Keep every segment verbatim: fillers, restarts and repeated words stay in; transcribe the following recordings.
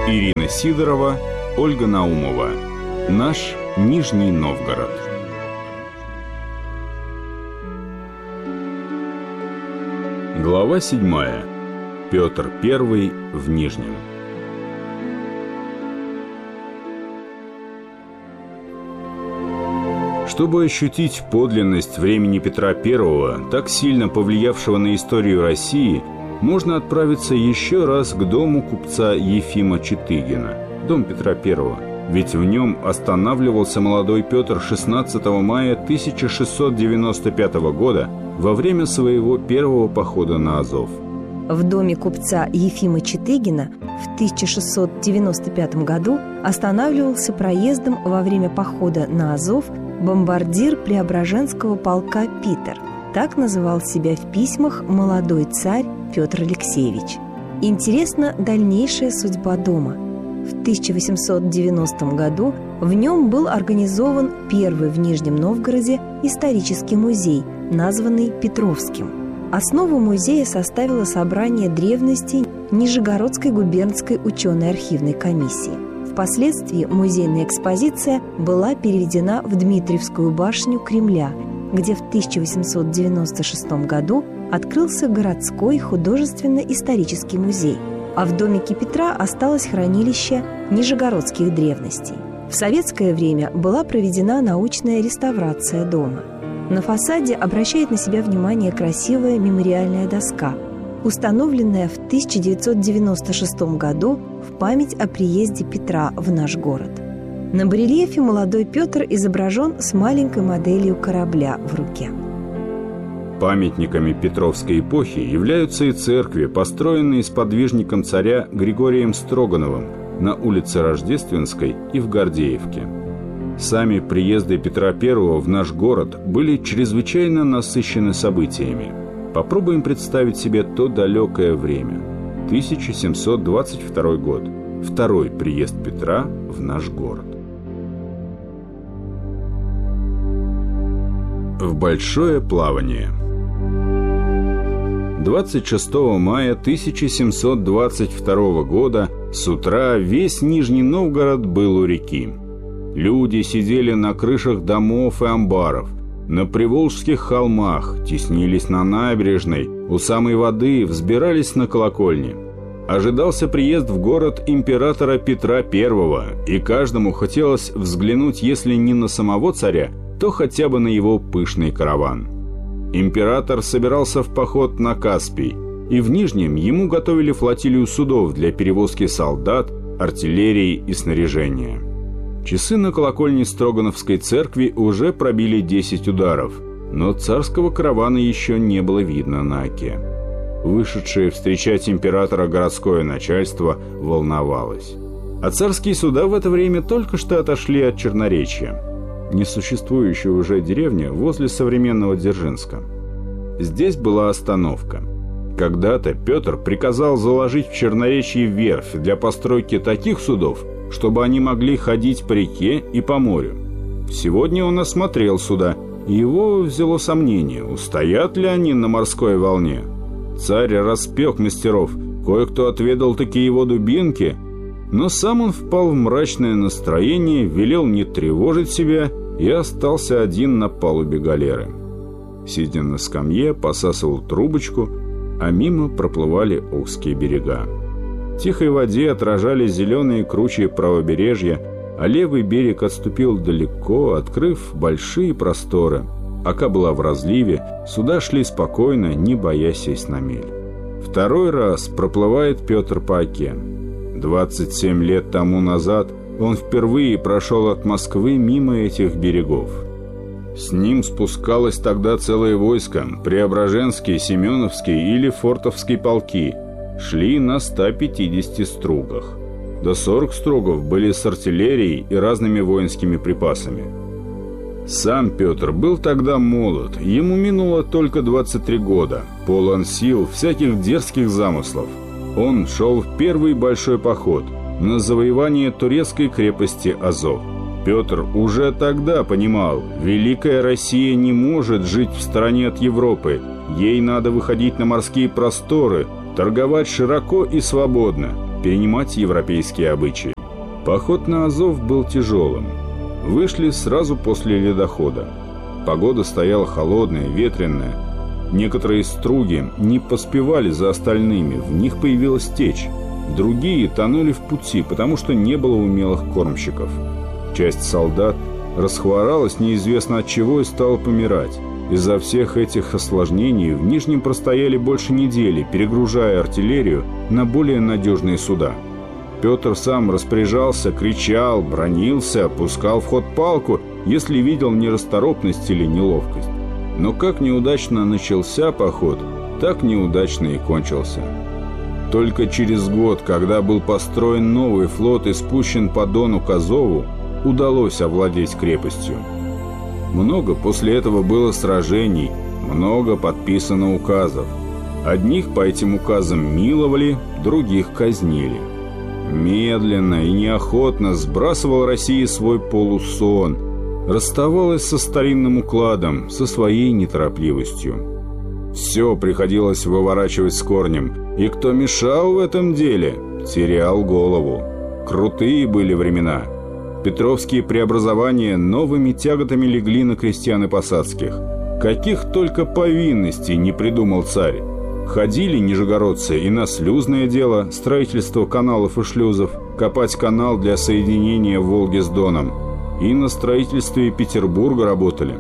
Ирина Сидорова, Ольга Наумова. Наш Нижний Новгород. Глава седьмая. Петр Первый в Нижнем. Чтобы ощутить подлинность времени Петра Первого, так сильно повлиявшего на историю России, можно отправиться еще раз к дому купца Ефима Четыгина, дом Петра Первого. Ведь в нем останавливался молодой Петр шестнадцатого мая тысяча шестьсот девяносто пятого года во время своего первого похода на Азов. В доме купца Ефима Четыгина в тысяча шестьсот девяносто пятом году останавливался проездом во время похода на Азов бомбардир Преображенского полка Питер. Так называл себя в письмах молодой царь Петр Алексеевич. Интересна дальнейшая судьба дома. В тысяча восемьсот девяностом году в нем был организован первый в Нижнем Новгороде исторический музей, названный Петровским. Основу музея составило собрание древностей Нижегородской губернской ученой-архивной комиссии. Впоследствии музейная экспозиция была переведена в Дмитриевскую башню Кремля, где в тысяча восемьсот девяносто шестом году открылся городской художественно-исторический музей, а в домике Петра осталось хранилище нижегородских древностей. В советское время была проведена научная реставрация дома. На фасаде обращает на себя внимание красивая мемориальная доска, установленная в тысяча девятьсот девяносто шестом году в память о приезде Петра в наш город. На барельефе молодой Петр изображен с маленькой моделью корабля в руке. Памятниками Петровской эпохи являются и церкви, построенные сподвижником царя Григорием Строгановым на улице Рождественской и в Гордеевке. Сами приезды Петра Первого в наш город были чрезвычайно насыщены событиями. Попробуем представить себе то далекое время. тысяча семьсот двадцать второй год. Второй приезд Петра в наш город. В большое плавание. двадцать шестого мая тысяча семьсот двадцать второго года с утра весь Нижний Новгород был у реки. Люди сидели на крышах домов и амбаров, на приволжских холмах, теснились на набережной, у самой воды взбирались на колокольни. Ожидался приезд в город императора Петра Первого, и каждому хотелось взглянуть, если не на самого царя, то хотя бы на его пышный караван. Император собирался в поход на Каспий, и в Нижнем ему готовили флотилию судов для перевозки солдат, артиллерии и снаряжения. Часы на колокольне Строгановской церкви уже пробили десять ударов, но царского каравана еще не было видно на оке. Вышедшее встречать императора городское начальство волновалось. А царские суда в это время только что отошли от Черноречья, несуществующая уже деревня возле современного Дзержинска. Здесь была остановка. Когда-то Петр приказал заложить в Черноречье верфь для постройки таких судов, чтобы они могли ходить по реке и по морю. Сегодня он осмотрел суда, и его взяло сомнение, устоят ли они на морской волне. Царь распек мастеров, кое-кто отведал такие его дубинки, но сам он впал в мрачное настроение, велел не тревожить себя и остался один на палубе галеры. Сидя на скамье, посасывал трубочку, а мимо проплывали узкие берега. В тихой воде отражались зеленые кручи правобережья, а левый берег отступил далеко, открыв большие просторы. Ока была в разливе, суда шли спокойно, не боясь сесть на мель. Второй раз проплывает Петр по оке. двадцать семь лет тому назад он впервые прошел от Москвы мимо этих берегов. С ним спускалось тогда целое войско, Преображенский, Семеновский или Фортовский полки, шли на ста пятидесяти стругах. До сорок стругов были с артиллерией и разными воинскими припасами. Сам Петр был тогда молод, ему минуло только двадцать три года, полон сил, всяких дерзких замыслов. Он шел в первый большой поход на завоевание турецкой крепости Азов. Петр уже тогда понимал, Великая Россия не может жить в стороне от Европы, ей надо выходить на морские просторы, торговать широко и свободно. перенимать европейские обычаи. Поход на Азов был тяжелым. Вышли сразу после ледохода. Погода стояла холодная, ветреная. Некоторые струги не поспевали за остальными, в них появилась течь. Другие тонули в пути, потому что не было умелых кормщиков. Часть солдат расхворалась неизвестно от чего и стала помирать. Из-за всех этих осложнений в Нижнем простояли больше недели, перегружая артиллерию на более надежные суда. Петр сам распоряжался, кричал, бранился, пускал в ход палку, если видел нерасторопность или неловкость. Но как неудачно начался поход, так неудачно и кончился. Только через год, когда был построен новый флот и спущен по Дону к Азову, удалось овладеть крепостью. Много после этого было сражений, много подписано указов. Одних по этим указам миловали, других казнили. Медленно и неохотно сбрасывал Россия свой полусон, расставалась со старинным укладом, со своей неторопливостью. Все приходилось выворачивать с корнем, и кто мешал в этом деле, терял голову. Крутые были времена. Петровские преобразования новыми тяготами легли на крестьян и посадских. Каких только повинностей не придумал царь. Ходили нижегородцы и на шлюзное дело, строительство каналов и шлюзов, копать канал для соединения Волги с Доном. И на строительстве Петербурга работали.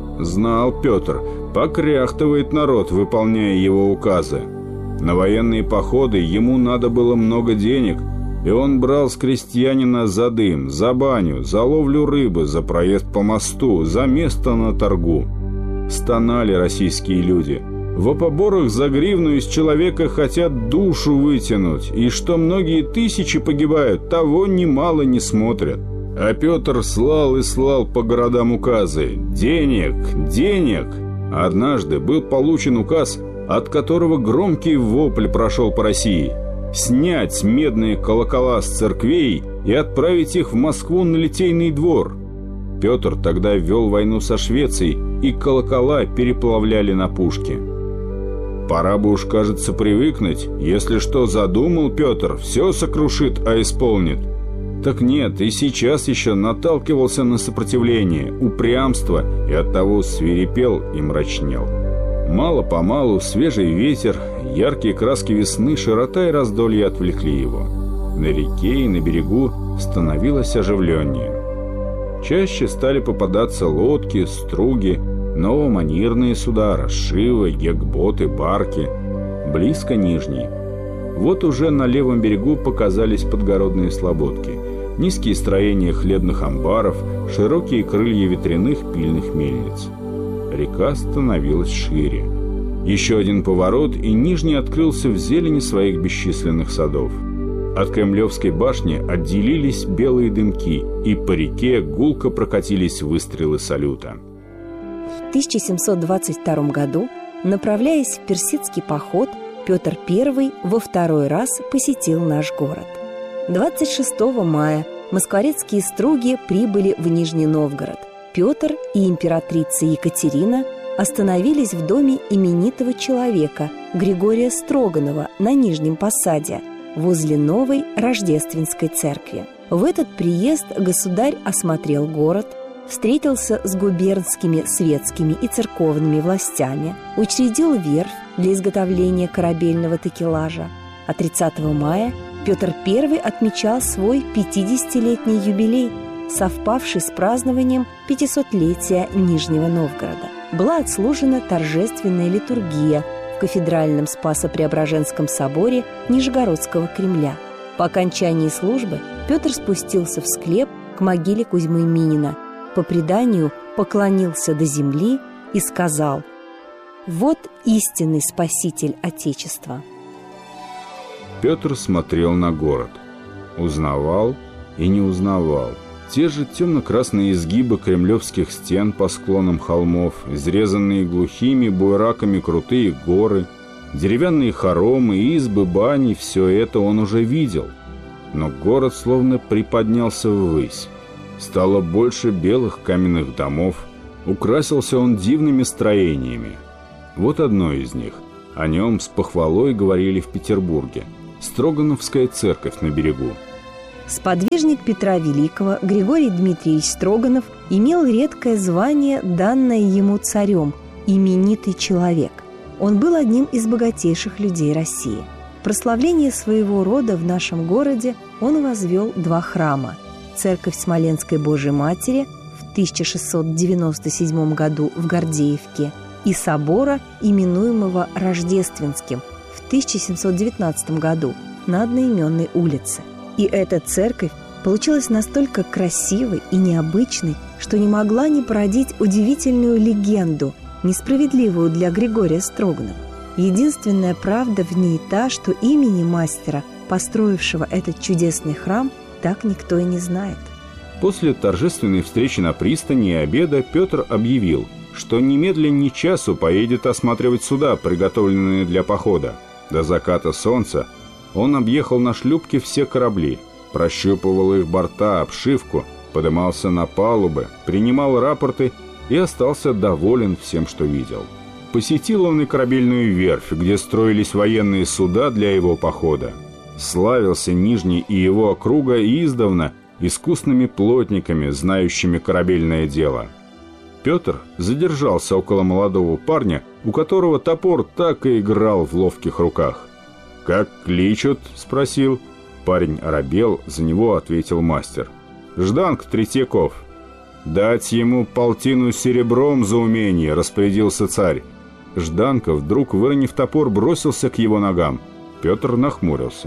Знал Петр, покряхтывает народ, выполняя его указы. На военные походы ему надо было много денег, и он брал с крестьянина за дым, за баню, за ловлю рыбы, за проезд по мосту, за место на торгу. Стонали российские люди. В поборах за гривну из человека хотят душу вытянуть, и что многие тысячи погибают, того немало не смотрят. А Петр слал и слал по городам указы: «Денег! Денег!» Однажды был получен указ, от которого громкий вопль прошел по России: снять медные колокола с церквей и отправить их в Москву на Литейный двор. Петр тогда вел войну со Швецией, и колокола переплавляли на пушки. Пора бы уж, кажется, привыкнуть. Если что задумал Петр, все сокрушит, а исполнит. Так нет, и сейчас еще наталкивался на сопротивление, упрямство, и оттого свирепел и мрачнел. Мало-помалу свежий ветер, яркие краски весны, широта и раздолье отвлекли его. На реке и на берегу становилось оживленнее. Чаще стали попадаться лодки, струги, новоманерные суда, расшивы, гекботы, барки. Близко Нижний. Вот уже на левом берегу показались подгородные слободки, низкие строения хлебных амбаров, широкие крылья ветряных пильных мельниц. Река становилась шире. Еще один поворот, и Нижний открылся в зелени своих бесчисленных садов. От Кремлевской башни отделились белые дымки, и по реке гулко прокатились выстрелы салюта. В тысяча семьсот двадцать втором году, направляясь в персидский поход, Петр Первый во второй раз посетил наш город. двадцать шестого мая москворецкие струги прибыли в Нижний Новгород. Петр и императрица Екатерина остановились в доме именитого человека Григория Строганова на Нижнем Посаде, возле новой Рождественской церкви. В этот приезд государь осмотрел город, встретился с губернскими светскими и церковными властями, учредил верфь для изготовления корабельного такелажа. А тридцатого мая Петр Первый отмечал свой пятидесятилетний юбилей, совпавший с празднованием пятисотлетия Нижнего Новгорода. Была отслужена торжественная литургия в кафедральном Спасо-Преображенском соборе Нижегородского Кремля. По окончании службы Петр спустился в склеп к могиле Кузьмы Минина, по преданию поклонился до земли и сказал: «Вот истинный спаситель Отечества». Петр смотрел на город, узнавал и не узнавал. Те же темно-красные изгибы кремлевских стен по склонам холмов, изрезанные глухими буераками крутые горы, деревянные хоромы, избы, бани — все это он уже видел. Но город словно приподнялся ввысь. Стало больше белых каменных домов, украсился он дивными строениями. Вот одно из них. О нем с похвалой говорили в Петербурге. Строгановская церковь на берегу. Сподвижник Петра Великого Григорий Дмитриевич Строганов имел редкое звание, данное ему царем – именитый человек. Он был одним из богатейших людей России. В прославление своего рода в нашем городе он возвел два храма – церковь Смоленской Божией Матери в тысяча шестьсот девяносто седьмом году в Гордеевке и собора, именуемого Рождественским, в тысяча семьсот девятнадцатом году на одноименной улице. И эта церковь получилась настолько красивой и необычной, что не могла не породить удивительную легенду, несправедливую для Григория Строганова. Единственная правда в ней та, что имени мастера, построившего этот чудесный храм, так никто и не знает. После торжественной встречи на пристани и обеда Петр объявил, что немедленно ни часу поедет осматривать суда, приготовленные для похода. До заката солнца он объехал на шлюпке все корабли, прощупывал их борта, обшивку, подымался на палубы, принимал рапорты и остался доволен всем, что видел. Посетил он и корабельную верфь, где строились военные суда для его похода. Славился Нижний и его округа издавна искусными плотниками, знающими корабельное дело. Петр задержался около молодого парня, у которого топор так и играл в ловких руках. «Как кличут?» – спросил. Парень оробел, за него ответил мастер. «Жданка Третьяков». «Дать ему полтину серебром за умение», – распорядился царь. Жданка, вдруг выронив топор, бросился к его ногам. Петр нахмурился.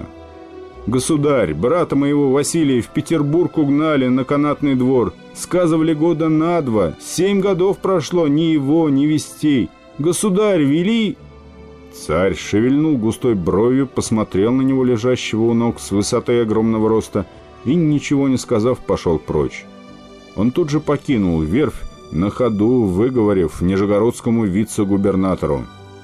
«Государь, брата моего Василия в Петербург угнали на канатный двор. Сказывали года на два. Семь годов прошло, ни его, ни вестей. Государь, вели...» Царь шевельнул густой бровью, посмотрел на него, лежащего у ног с высоты огромного роста, и, ничего не сказав, пошел прочь. Он тут же покинул верфь, на ходу выговорив нижегородскому вице-губернатору: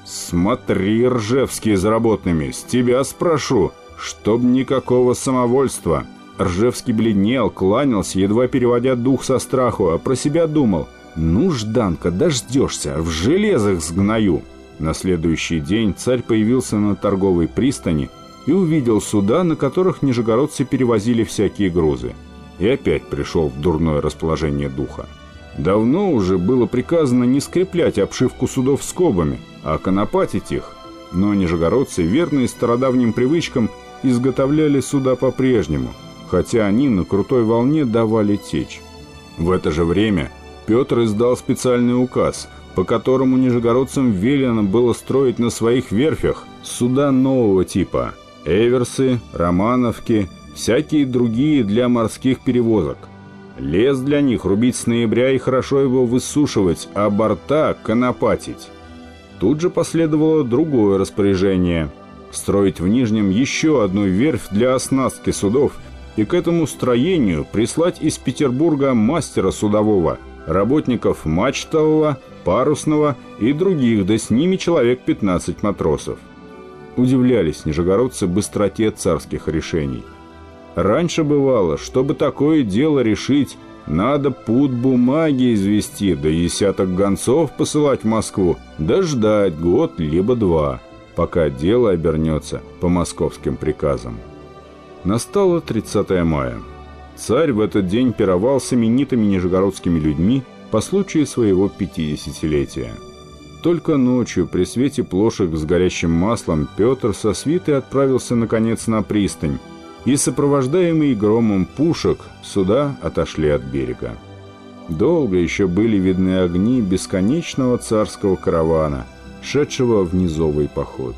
«Смотри, Ржевский, за работными, с тебя спрошу, чтоб никакого самовольства». Ржевский бледнел, кланялся, едва переводя дух со страху, а про себя думал: «Ну, Жданка, дождешься, в железах сгною». На следующий день царь появился на торговой пристани и увидел суда, на которых нижегородцы перевозили всякие грузы. И опять пришел в дурное расположение духа. Давно уже было приказано не скреплять обшивку судов скобами, а конопатить их, но нижегородцы, верные стародавним привычкам, изготовляли суда по-прежнему, хотя они на крутой волне давали течь. В это же время Петр издал специальный указ, по которому нижегородцам велено было строить на своих верфях суда нового типа – эверсы, романовки, всякие другие для морских перевозок. Лес для них рубить с ноября и хорошо его высушивать, а борта конопатить. Тут же последовало другое распоряжение – строить в Нижнем еще одну верфь для оснастки судов и к этому строению прислать из Петербурга мастера судового, работников мачтового, парусного и других, да с ними человек пятнадцать матросов. Удивлялись нижегородцы быстроте царских решений. Раньше бывало, чтобы такое дело решить, надо пуд бумаги извести, да десяток гонцов посылать в Москву, да ждать год либо два, пока дело обернется по московским приказам. Настало тридцатое мая. Царь в этот день пировал с именитыми нижегородскими людьми по случаю своего пятидесятилетия. Только ночью при свете плошек с горящим маслом Петр со свитой отправился наконец на пристань, и, сопровождаемый громом пушек, суда отошли от берега. Долго еще были видны огни бесконечного царского каравана, шедшего в низовый поход.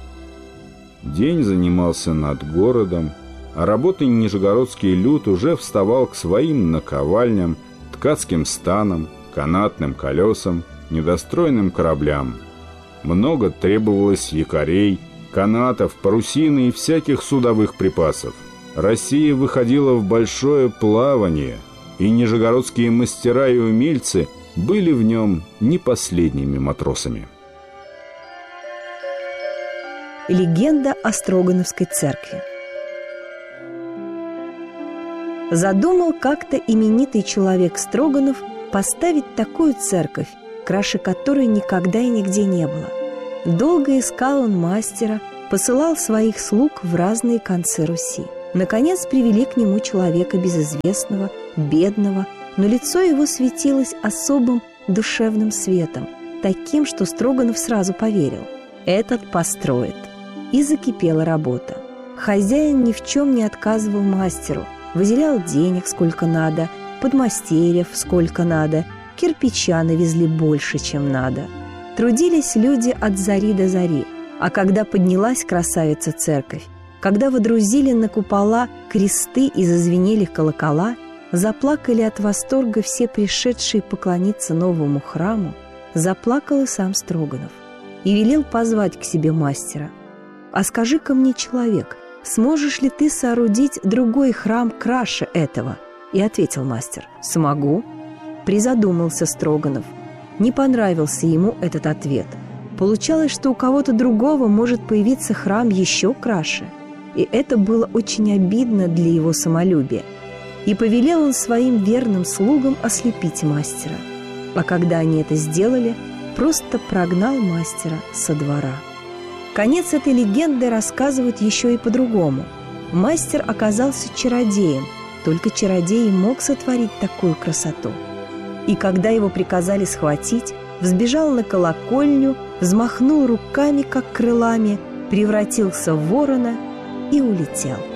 День занимался над городом, а работный нижегородский люд уже вставал к своим наковальням, ткацким станам, канатным колесам, недостроенным кораблям. Много требовалось якорей, канатов, парусины и всяких судовых припасов. Россия выходила в большое плавание, и нижегородские мастера и умельцы были в нем не последними матросами. Легенда о Строгановской церкви. Задумал как-то именитый человек Строганов поставить такую церковь, краше которой никогда и нигде не было. Долго искал он мастера, посылал своих слуг в разные концы Руси. Наконец привели к нему человека безызвестного, бедного, но лицо его светилось особым душевным светом, таким, что Строганов сразу поверил – этот построит. И закипела работа. Хозяин ни в чем не отказывал мастеру, выделял денег сколько надо, подмастерьев сколько надо, кирпича навезли больше, чем надо. Трудились люди от зари до зари, а когда поднялась красавица церковь, когда водрузили на купола кресты и зазвенели колокола, заплакали от восторга все пришедшие поклониться новому храму, заплакал и сам Строганов и велел позвать к себе мастера. «А скажи-ка мне, человек, сможешь ли ты соорудить другой храм краше этого?» И ответил мастер: «Смогу». Призадумался Строганов. Не понравился ему этот ответ. Получалось, что у кого-то другого может появиться храм еще краше. И это было очень обидно для его самолюбия. И повелел он своим верным слугам ослепить мастера. А когда они это сделали, просто прогнал мастера со двора. Конец этой легенды рассказывают еще и по-другому. Мастер оказался чародеем, только чародей мог сотворить такую красоту. И когда его приказали схватить, взбежал на колокольню, взмахнул руками, как крылами, превратился в ворона и улетел.